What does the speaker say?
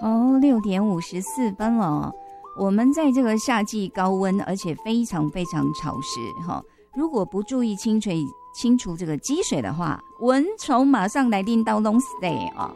哦，6:54了。我们在这个夏季高温，而且非常非常潮湿哈。如果不注意清除这个积水的话，蚊虫马上来叮到拢 stay 啊。